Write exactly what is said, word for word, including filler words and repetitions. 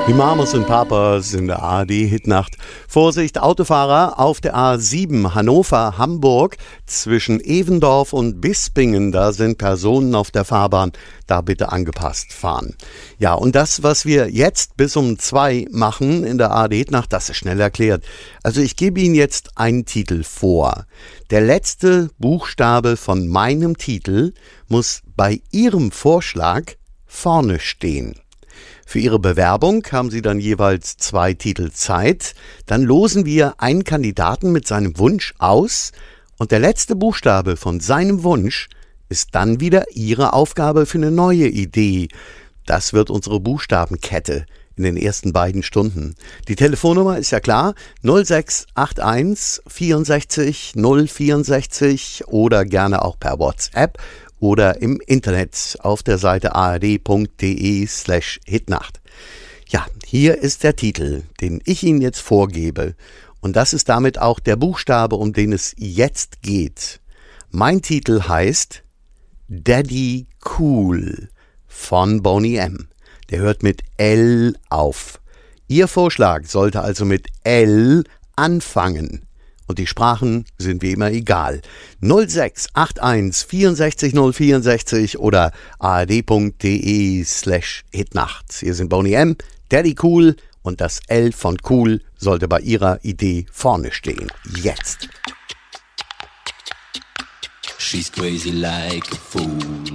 Die Mamas und Papas in der A R D-Hitnacht. Vorsicht, Autofahrer auf der A sieben Hannover-Hamburg zwischen Evendorf und Bispingen. Da sind Personen auf der Fahrbahn. Da bitte angepasst fahren. Ja, und das, was wir jetzt bis um zwei machen in der A R D-Hitnacht, das ist schnell erklärt. Also ich gebe Ihnen jetzt einen Titel vor. Der letzte Buchstabe von meinem Titel muss bei Ihrem Vorschlag vorne stehen. Für Ihre Bewerbung haben Sie dann jeweils zwei Titel Zeit. Dann losen wir einen Kandidaten mit seinem Wunsch aus und der letzte Buchstabe von seinem Wunsch ist dann wieder Ihre Aufgabe für eine neue Idee. Das wird unsere Buchstabenkette in den ersten beiden Stunden. Die Telefonnummer ist ja klar, null sechs acht eins vierundsechzig null vierundsechzig oder gerne auch per WhatsApp oder im Internet auf der Seite ard.de slash hitnacht. Ja, hier ist der Titel, den ich Ihnen jetzt vorgebe. Und das ist damit auch der Buchstabe, um den es jetzt geht. Mein Titel heißt Daddy Cool von Boney M. Der hört mit L auf. Ihr Vorschlag sollte also mit L anfangen. Und die Sprachen sind wie immer egal. null sechs acht eins vierundsechzig null vierundsechzig oder ard.de slash hitnacht. Hier sind Boney M, Daddy Cool und das L von cool sollte bei Ihrer Idee vorne stehen. Jetzt. She's crazy like a fool.